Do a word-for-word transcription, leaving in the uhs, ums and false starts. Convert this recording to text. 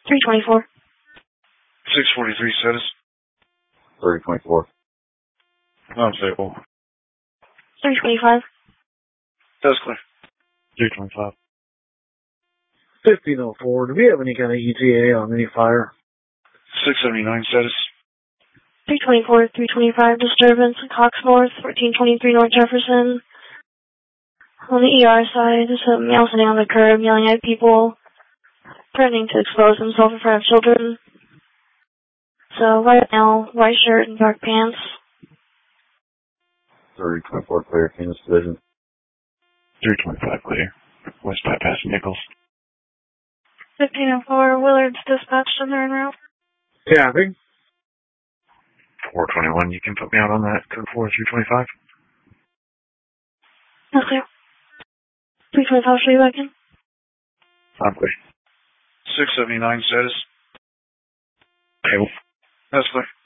three twenty-four. six forty-three status. three twenty-four. Unstable. three twenty-five. That's clear. three twenty-five. fifteen oh four. Do we have any kind of E T A on any fire? six seventy-nine status. three twenty-four, three twenty-five. Disturbance in Cox North, fourteen twenty-three North Jefferson. On the E R side, there's a male sitting on the curb yelling at people, threatening to expose himself in front of children. So, white male, white shirt, and dark pants. three twenty-four clear, Kansas Division. three twenty-five clear. West bypass Nichols. fifteen oh four, Willard's dispatched and they're en route. Tapping. four twenty-one, you can put me out on that. Code four, three twenty-five. Okay. three twenty-five, show you back in. I'm clear. six seventy-nine status. Table. That's clear.